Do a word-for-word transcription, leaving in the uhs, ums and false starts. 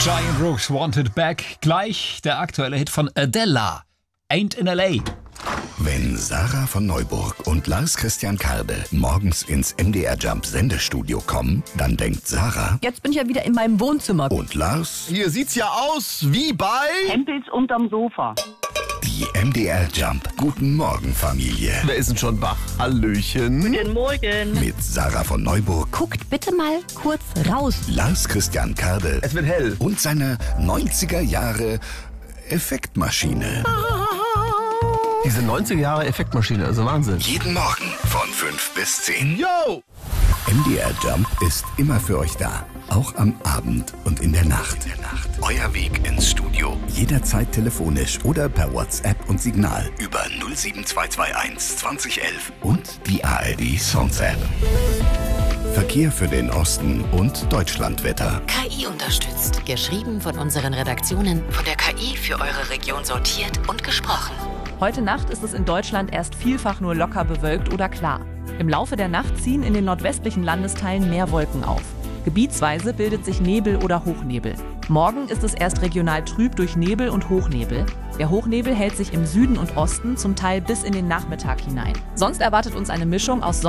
Giant Rooks Wanted Back. Gleich der aktuelle Hit von Adela, Ain't in L A. Wenn Sarah von Neuburg und Lars Christian Karde morgens ins M D R Jump Sendestudio kommen, dann denkt Sarah: Jetzt bin ich ja wieder in meinem Wohnzimmer. Und Lars: Hier sieht's ja aus wie bei Hempels unterm Sofa. Die M D R Jump Guten Morgen Familie. Wer ist denn schon wach? Hallöchen. Guten Morgen. Mit Sarah von Neuburg, Guckt bitte mal kurz raus. Lars Christian Karde Es wird hell. und seiner neunziger Jahre Effektmaschine. Diese neunziger Jahre Effektmaschine, also Wahnsinn. Jeden Morgen von fünf bis zehn. Yo! M D R Jump ist immer für euch da. Auch am Abend und in der Nacht. Euer Weg ins Studio. Jederzeit telefonisch oder per WhatsApp und Signal über null sieben zwei zwei eins zwanzig elf und die A R D Songs App. Verkehr für den Osten und Deutschlandwetter. K I unterstützt. Geschrieben von unseren Redaktionen, von der K I für eure Region sortiert und gesprochen. Heute Nacht ist es in Deutschland erst vielfach nur locker bewölkt oder klar. Im Laufe der Nacht ziehen in den nordwestlichen Landesteilen mehr Wolken auf. Gebietsweise bildet sich Nebel oder Hochnebel. Morgen ist es erst regional trüb durch Nebel und Hochnebel. Der Hochnebel hält sich im Süden und Osten zum Teil bis in den Nachmittag hinein. Sonst erwartet uns eine Mischung aus Sonne